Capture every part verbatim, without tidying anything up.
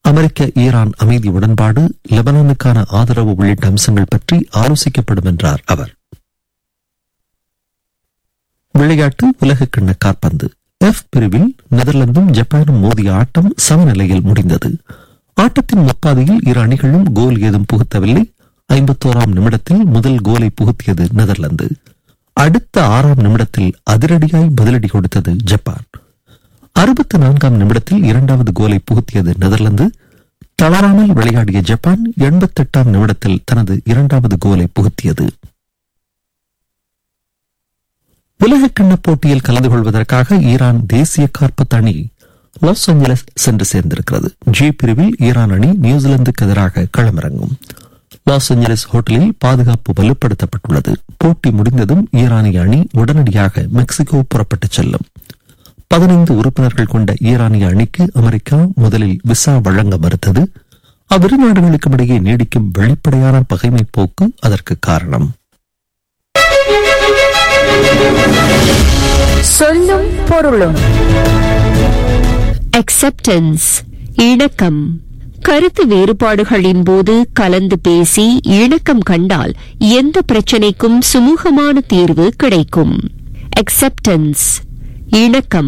அமெரிக்க Iran அமைதி உடன்பாடு, லெபனானுக்கான ஆதரவு உள்ளிட்ட அம்சங்கள் பற்றி ஆலோசிக்கப்படும் என்றார் அவர். விளையாட்டு. உலகக்கிண்ண காற்பந்து எஃப் பிரிவில் நெதர்லாந்தும் ஜப்பானும் மோதிய ஆட்டம் சமநிலையில் முடிந்தது. ஆட்டத்தின் முப்பாதியில் இரு அணிகளும் கோல் ஏதும் புகுத்தவில்லை. ஐம்பத்தோராம் நிமிடத்தில் முதல் கோலை புகுத்தியது நெதர்லாந்து. அடுத்த ஆறாம் நிமிடத்தில் அதிரடியாய் பதிலடி கொடுத்தது ஜப்பான். அறுபத்தி நான்காம் நிமிடத்தில் இரண்டாவது கோலை புகுத்தியது நெதர்லாந்து. தளராமல் விளையாடிய ஜப்பான் எண்பத்தி எட்டாம் நிமிடத்தில் தனது இரண்டாவது கோலை புகுத்தியது. உலகக்கிண்ண போட்டியில் கலந்து கொள்வதற்காக ஈரான் தேசிய காற்பந்து அணி லாஸ் ஏஞ்சலஸ் சென்று சேர்ந்திருக்கிறது. ஜி பிரிவில் ஈரான் அணி நியூசிலாந்துக்கு எதிராக களமிறங்கும். லாஸ் ஏஞ்சலஸ் ஹோட்டலில் பாதுகாப்பு வலுப்படுத்தப்பட்டுள்ளது. போட்டி முடிந்ததும் ஈரானிய அணி உடனடியாக மெக்சிகோ புறப்பட்டுச் செல்லும். பதினைந்து உறுப்பினர்கள் கொண்ட ஈரானிய அணிக்கு அமெரிக்கா முதலில் விசா வழங்க மறுத்தது. அவ்விரு நாடுகளுக்கும் இடையே நீடிக்கும் வெளிப்படையான பகைமை போக்கு அதற்கு காரணம். சொல்லும் பொருளும். அக்செப்டன்ஸ், இணக்கம். கருத்து வேறுபாடுகளின் போது கலந்து பேசி இணக்கம் கண்டால் எந்த பிரச்சனைக்கும் சுமூகமான தீர்வு கிடைக்கும். அக்செப்டன்ஸ், இணக்கம்.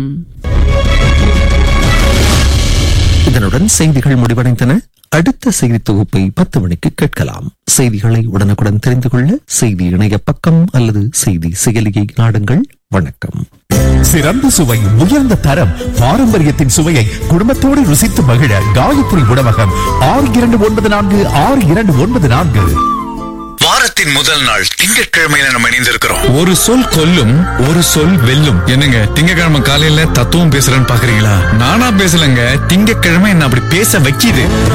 இதனுடன் செய்திகள் முடிவடைந்தன. அடுத்த செய்தி தொகுப்பை பத்து மணிக்கு கேட்கலாம். செய்திகளை உடனுக்குடன் தெரிந்து கொள்ள செய்தி இணைய பக்கம் அல்லது செய்தி செயலியை நாடுங்கள். வணக்கம். சிறந்த சுவை, உயர்ந்த தரம், பாரம்பரியத்தின் சுவையை குடும்பத்தோடு ருசித்து மகிழ காயத்ரி உணவகம். ஆறு இரண்டு ஒன்பது நான்கு ஆறு இரண்டு ஒன்பது நான்கு. வாரத்தின் முதல் நாள் திங்கட்கிழமையில நம்ம இணைந்திருக்கிறோம். ஒரு சொல் கொல்லும், ஒரு சொல் வெல்லும். என்னங்க திங்கட்கிழமை காலையில தத்துவம் பேசுறேன்னு பாக்குறீங்களா? நானா பேசலங்க, திங்கட்கிழமை என்ன அப்படி பேச வைக்கிது.